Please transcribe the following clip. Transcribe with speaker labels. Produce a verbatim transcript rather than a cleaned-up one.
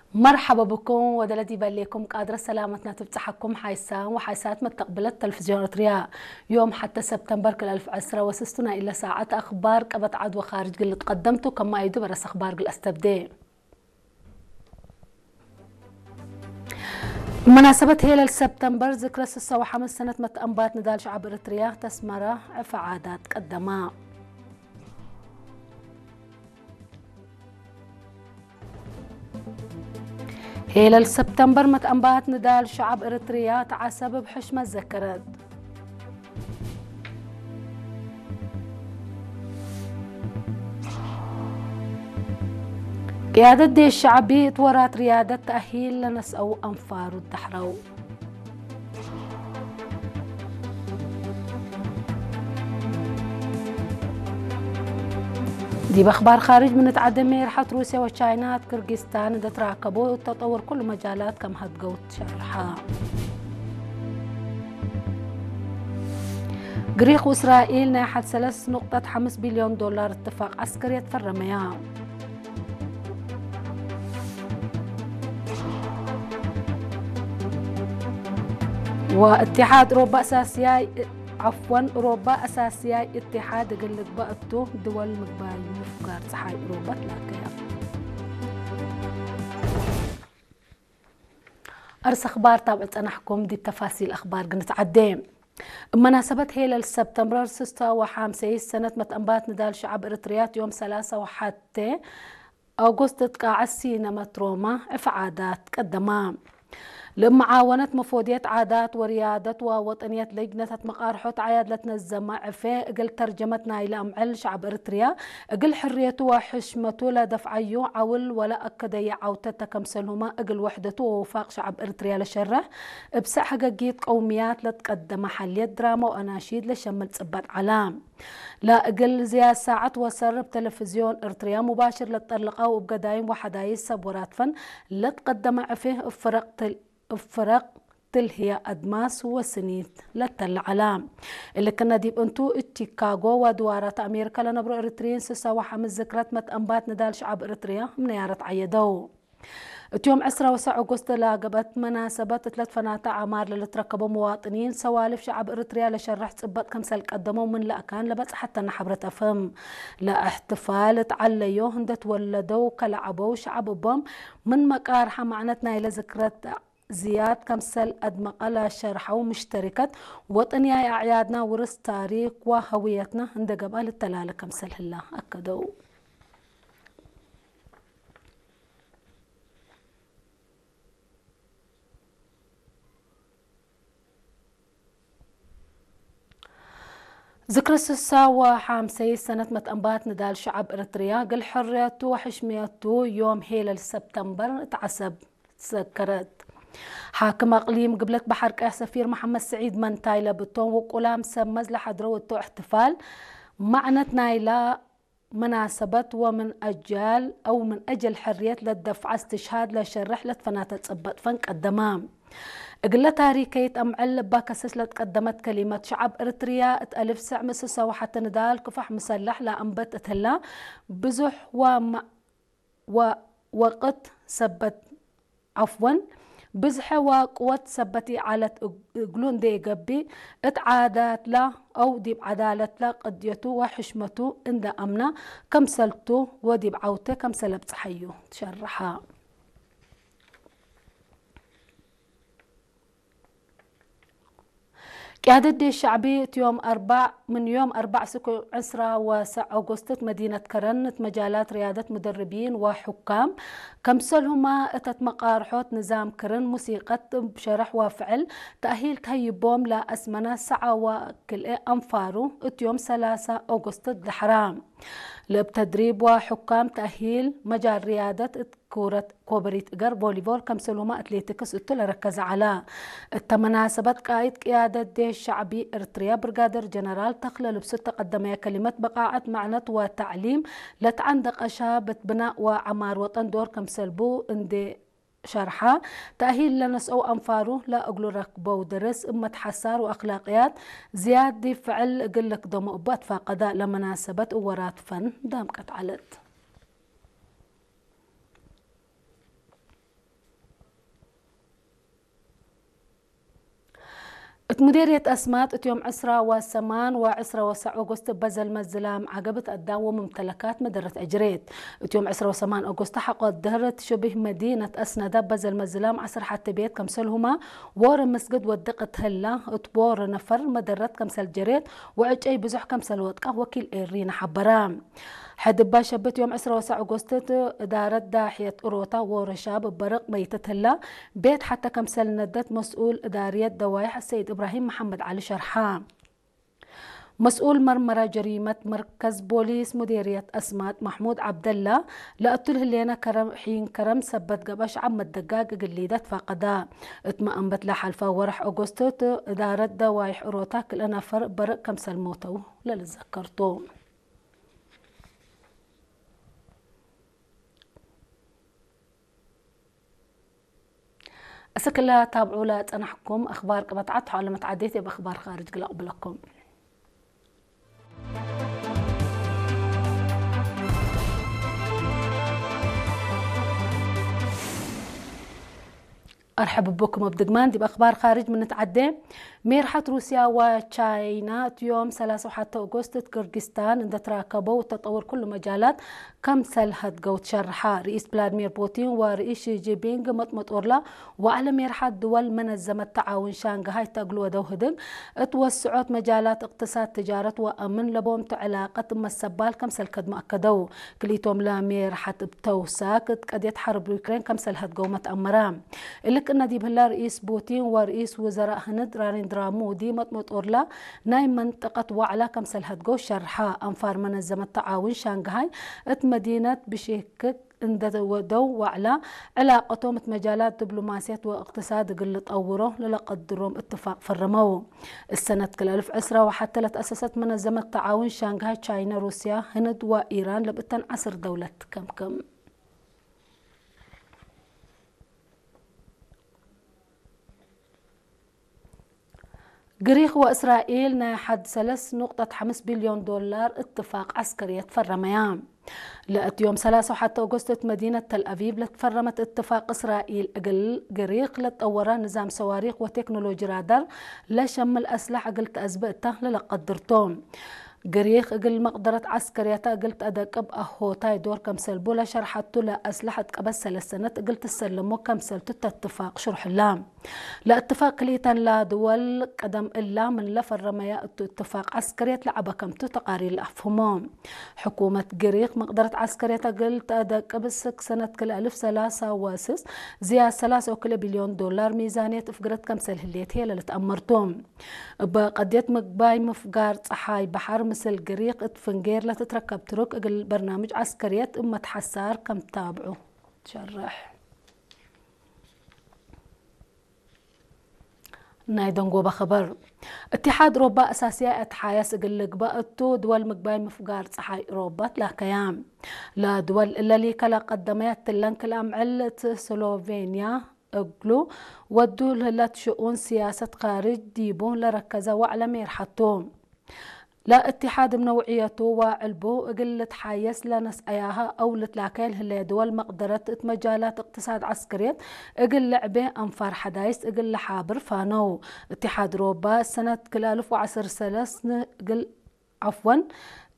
Speaker 1: مرحبا بكم ودلدي باليكم قادرة سلامتنا تبتحكم حيسان وحيسات متقبلة تلفزيون ارتريا يوم حتى سبتمبر كل ألف عسرة وسستنا إلى ساعة أخبار قبت عد وخارج قل تقدمتوا كما يدو برس أخبار قل أستبدي مناسبة هيلة سبتمبر ذكرى سسة وحمس سنة متأنبات ندال شعب ارتريا تسمرة فعادات قدما هيلة سبتمبر متأنبات ندال شعب ارتريا تعسب بحشمة ذكرت قيادة دي الشعبي تورات ريادة تأهيل لنس أو أنفار الدحرو دي بأخبار خارج من تعدمي رحت روسيا وتشاينا كرغيزستان دا تراكبوا تطور كل مجالات كم هتقوت شرحها غريق وإسرائيل ناحت ثلاث نقطة خمس بليون دولار اتفاق عسكري يتفرميها واتحاد أوروبا أساسياي عفوا أوروبا أساسياي اتحاد قلت بقتو دول مقباي مفكار صحاي أوروبا تلاقيها أرس أخبار طابعت أنا أحكم دي التفاصيل أخبار قنت عدين مناسبة هيلة سبتمبر ستة وخمسين سنة متأنبات ندال شعب إريتريات يوم ثلاثة وحتى أغسطس تقاعسينا متروما إفعادات قدما لمعاونة مفودية عادات وريادة ووطنية لجنة مقارحة عياد لتنزم عفا قل ترجمتنا إلى أمعل شعب إريتريا قل حريته وحشمته لا دفعيه عول ولا أكدي عوتة كمسلهما قل وحدته ووفاق شعب إريتريا لشرح بسع حقاقيت قوميات لتقدم محلية دراما وأناشيد لشمل صبات علام لا أقل زياد ساعة وسرب تلفزيون إريتريا مباشر لتطلقه وبقدايم وحدايس سبورات فن لتقدم عفه بفرق تل فرق تلهي أدماس وسنيت لتل علام اللي كنا ديب انتو اتشيكاغو ودوارات أمريكا لنبرو إريتريين سسا وحمز ذكرت متأنبات ندال شعب إريتريا من يارت عيدو يوم عسرة وسع أغسطس لاقبت مناسبة ثلاث فناتا عمار لتركبوا مواطنين سوالف شعب إريتريا لشرح صبت كمسل قدموا من لأكان لبس حتى نحبرة أفهم لا احتفال تعليو هندت ولدوا كلعبوا شعب بهم من مقارحة معناتنا إلى ذكرت زياد كمسل أدمقلا شرحة ومشتركة وطنيا أعيادنا ورث تاريخ وهويتنا عند قبل التلالة كمسل هلا أكدوا ذكرى السسة وحامسي سنة متأنبات ندال شعب إريتريا قل حريته وحشميته يوم هيلة سبتمبر تعسب تذكرت حاكم اقليم قبلت بحر كاه سفير محمد سعيد من تايلا بتون وقلام سمز لحضروتو احتفال معنت نايلا مناسبة ومن أجل أو من أجل حرية للدفع استشهاد لشرح لتفنات تصبت فن قدمام قلة تاريكية أمعل باكسس لتقدمت كلمة شعب إريتريا اتألف سع مسسة وحتى ندال كفح مسلح لا أنبت اتهلا بزح وما ووقت سبت عفوا بزحة وقوة سبتي على قلون دي قبي اتعادات لا أو ديب عدالة لا قديته وحشمته عند أمنا كمسلته وديب عوته كمسل بصحيه تشرحها قيادة دي الشعبية يوم أربع من يوم أربع سكو عسرة وسع أغسطس مدينة كرنت مجالات ريادة مدربين وحكام كمسلهما اتت مقارحوت نظام كرن موسيقى بشرح وفعل تأهيل كهيبوم لا أسمنا سعى وكل أنفارو يوم ثلاثة أغسطس الحرام لبتدريب وحكام تأهيل مجال ريادة كورة كوبريت إجر فوليبول كمسلوما أتليتيكس اتلا ركز على التمناسبة قائد قيادة دي الشعبي إريتريا برغادر جنرال تخلى لبست تقدم كلمة بقاعة معنت وتعليم لتعندق أشابة بناء وعمار وطن دور كمسلبو اندي شرحة تأهيل لنس أو أنفارو لا أقول ركبو ودرس أمة حسار وأخلاقيات زيادة فعل قلك دم أبات فقداء لمناسبة ورات فن دام قد علت مديرية أسمات اتيوم عسرة وثمان وعسرة وسع أغسطس بزل مزلام عقبت الداوم ممتلكات مدرة أجريت اتيوم عسرة وثمان أغسطس حقت دهرت شبه مدينة أسندة بزل مزلام عسر حتى بيت كمسلهما وور مسجد ودقت هلا اطبور نفر مدرت كمسل جريت وعج أي بزح كمسل ودقة وكيل إيرين حبرام حد باشا بت يوم عسرة وسع أغسطس إدارة داحية أروتا ورشاب برق ميتة هلا بيت حتى كمسل ندت مسؤول إدارية دوايح السيد إبراهيم محمد علي شرحان مسؤول مرمرة جريمة مركز بوليس مديرية أسمات محمود عبد الله لقتله لينا كرم حين كرم سبت قبش عم الدقاق قليدت فقدا اتمأن بتلا حلفا ورح أغسطس إدارة دوايح أروتا كلنا فرق برق كمسل موتو للذكرتو. أسكلا تابعوا لا تنحكم أخبار قبطعت على متعديتي بأخبار خارج قبلكم. أرحب بكم بدقمان دي بأخبار خارج من نتعدي ميرحة روسيا وتشاينا يوم ثلاثة حتى أغسطس كرغستان إن تراكبوا وتطور كل مجالات كم سلهت قوت شرحة رئيس فلاديمير بوتين ورئيس شي جي بينغ مطمط أورلا وعلى ميرحة دول منظمة تعاون شانغهاي تقلوا دوهدن اتوسعت مجالات اقتصاد تجارة وأمن لبوم علاقة مسبال كم سلكد مؤكدوا كليتهم لا ميرحة بتوساك قد حرب يوكرين كم سلهت قومة أمرام اللي كنا دي بهلا رئيس بوتين ورئيس وزراء هند راريندرا مودي مطمط أورلا ناي منطقة وعلى كم سلهت قو شرحة أنفار منظمة تعاون شانغهاي ات مدينة بشيكك عند دو وعلى علاقتهم مجالات دبلوماسية واقتصاد قل تطوره للقدرهم اتفاق فرموا السنة كل ألف عسرة وحتى لتأسست منظمة تعاون شانغهاي تشاينا روسيا هند وإيران لبتن عصر دولة كم كم. جريخ وإسرائيل ناحد ثلاث نقطة خمس بليون دولار اتفاق عسكري يتفرميان لقت يوم ثلاثة حتى أغسطس مدينة تل أبيب لتفرمت اتفاق إسرائيل أقل جريخ لتطور نظام صواريخ وتكنولوجيا رادار لشم الأسلحة قلت أزبقته للقدرتهم جريخ قل مقدرة عسكريتا قلت أدقب أهوتاي دور كمسل بولا شرحت لا أسلحة قبس سنة قلت السلمو كمسل تتفاق شرح اللام لا اتفاق ليتا لا دول قدم إلا من لفر رمياء اتفاق عسكريت لعبا كم تتقاري الأفهمون حكومة جريخ مقدرة عسكريتا قلت أدقب سنة كل ألف سلاسة واسس زيادة سلاسة وكل بليون دولار ميزانية افقرت كمسل هليت هي اللي تأمرتهم بقديت مقباي مفقار صحاي بحر مثل جريق اتفنجير لا تتركب ترك اقل برنامج عسكريات اما تحسار كم تابعوا تشرح نايدنقو بخبر اتحاد اوروبا اساسيه اتحايس اقل قبأتو دول مقباي مفقار صحاي اوروبا لا كيام لا دول الا لي كلا قدميات تلن كلام علت سلوفينيا اقلو ودو لهلات شؤون سياسة خارج ديبون لركزة وعلى ميرحتهم لا اتحاد بنوعيته وعلبو قلة حايس لنس اياها او لتلاكيل هلا دول مقدرة مجالات اقتصاد عسكرية اقل لعبة انفار حدايس اقل حابر فانو اتحاد اوروبا سنة كل الف وعشر سلس قل عفوا